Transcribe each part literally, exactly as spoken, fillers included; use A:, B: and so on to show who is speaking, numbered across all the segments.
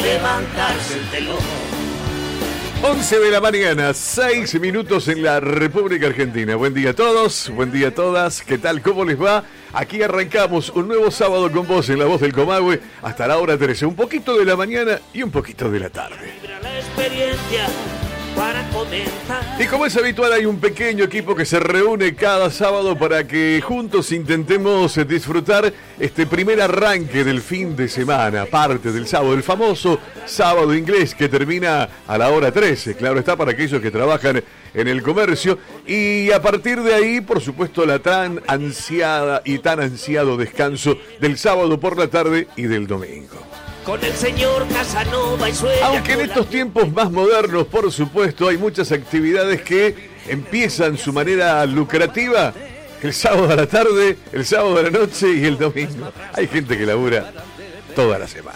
A: levantarse el telón.
B: once de la mañana, seis minutos en la República Argentina. Buen día a todos, buen día a todas. ¿Qué tal? ¿Cómo les va? Aquí arrancamos un nuevo sábado con vos en La Voz del Comahue hasta la hora trece. Un poquito de la mañana y un poquito de la tarde.
A: La experiencia para comentar.
B: Y como es habitual, hay un pequeño equipo que se reúne cada sábado para que juntos intentemos disfrutar este primer arranque del fin de semana, parte del sábado, el famoso sábado inglés que termina a la hora trece. Claro está, para aquellos que trabajan en el comercio. Y a partir de ahí, por supuesto, la tan ansiada y tan ansiado descanso del sábado por la tarde y del domingo.
A: Con el señor Casanova y sueña.
B: Aunque en estos tiempos más modernos, por supuesto, hay muchas actividades que empiezan su manera lucrativa el sábado a la tarde, el sábado a la noche y el domingo. Hay gente que labura toda la semana.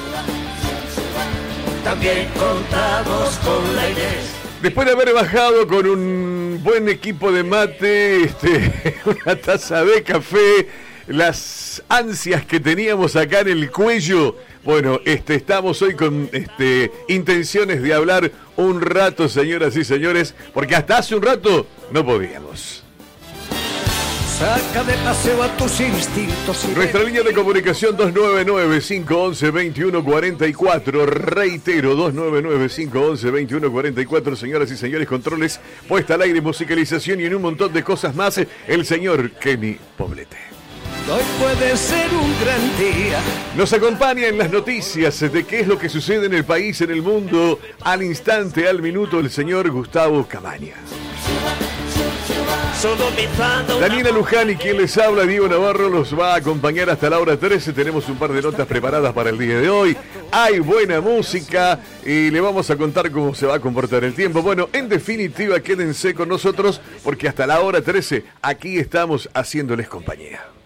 A: También contamos con la Inés.
B: Después de haber bajado con un buen equipo de mate, este, una taza de café, las ansias que teníamos acá en el cuello, bueno, este, estamos hoy con este, intenciones de hablar un rato, señoras y señores, porque hasta hace un rato no podíamos.
A: Saca de paseo a tus instintos.
B: Nuestra línea de comunicación dos nueve nueve, cinco uno uno, dos uno cuatro cuatro, reitero, dos nueve nueve, cinco uno uno, dos uno cuatro cuatro, señoras y señores, controles, puesta al aire, musicalización y en un montón de cosas más, el señor Kenny Poblete.
A: Hoy puede ser un gran día.
B: Nos acompaña en las noticias de qué es lo que sucede en el país, en el mundo, al instante, al minuto, el señor Gustavo Camaña. Daniela Luján y quien les habla, Diego Navarro, los va a acompañar hasta la hora trece. Tenemos un par de notas preparadas para el día de hoy. Hay buena música y le vamos a contar cómo se va a comportar el tiempo. Bueno, en definitiva, quédense con nosotros porque hasta la hora trece aquí estamos haciéndoles compañía.